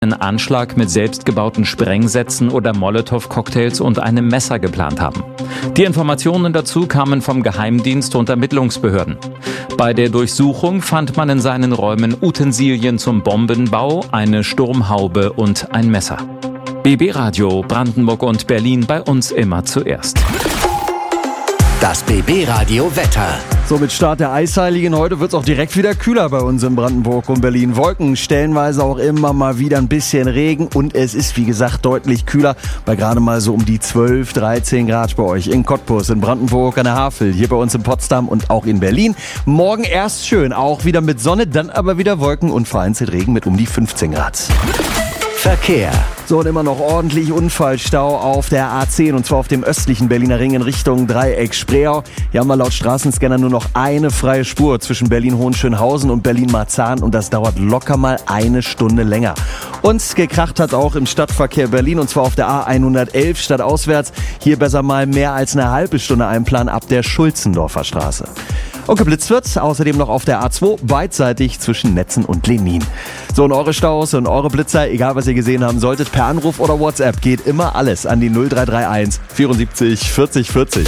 einen Anschlag mit selbstgebauten Sprengsätzen oder Molotow-Cocktails und einem Messer geplant haben. Die Informationen dazu kamen vom Geheimdienst und Ermittlungsbehörden. Bei der Durchsuchung fand man in seinen Räumen Utensilien zum Bombenbau, eine Sturmhaube und ein Messer. BB Radio Brandenburg und Berlin, bei uns immer zuerst. Das BB Radio Wetter. So, mit Start der Eisheiligen heute wird es auch direkt wieder kühler bei uns in Brandenburg und Berlin. Wolken, stellenweise auch immer mal wieder ein bisschen Regen und es ist, wie gesagt, deutlich kühler, bei gerade mal so um die 12, 13 Grad bei euch in Cottbus, in Brandenburg an der Havel, hier bei uns in Potsdam und auch in Berlin. Morgen erst schön, auch wieder mit Sonne, dann aber wieder Wolken und vereinzelt Regen mit um die 15 Grad. Verkehr. So, und immer noch ordentlich Unfallstau auf der A10 und zwar auf dem östlichen Berliner Ring in Richtung Dreieck Spreeau. Hier haben wir laut Straßenscanner nur noch eine freie Spur zwischen Berlin-Hohenschönhausen und Berlin-Marzahn und das dauert locker mal eine Stunde länger. Und gekracht hat auch im Stadtverkehr Berlin und zwar auf der A111 stadtauswärts. Hier besser mal mehr als eine halbe Stunde einplanen ab der Schulzendorfer Straße. Und geblitzt wird außerdem noch auf der A2 beidseitig zwischen Netzen und Lenin. So, und eure Staus und eure Blitzer, egal was ihr gesehen haben solltet, per Anruf oder WhatsApp geht immer alles an die 0331 74 40 40.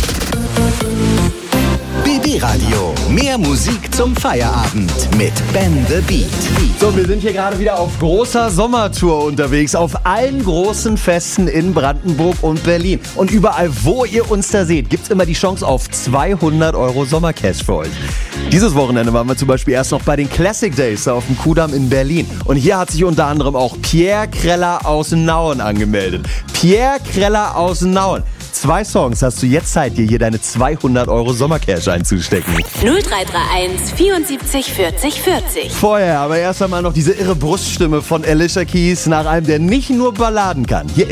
BB Radio. Mehr Musik zum Feierabend mit Ben the Beat. So, wir sind hier gerade wieder auf großer Sommertour unterwegs, auf allen großen Festen in Brandenburg und Berlin. Und überall, wo ihr uns da seht, gibt's immer die Chance auf 200 € Sommercash für euch. Dieses Wochenende waren wir zum Beispiel erst noch bei den Classic Days auf dem Kudamm in Berlin. Und hier hat sich unter anderem auch Pierre Kreller aus Nauen angemeldet. Pierre Kreller aus Nauen. 2 Songs hast du jetzt Zeit, dir hier deine 200 € Sommercash einzustecken. 0331 74 40 40. Vorher aber erst einmal noch diese irre Bruststimme von Alicia Keys nach einem, der nicht nur Balladen kann. Hier ist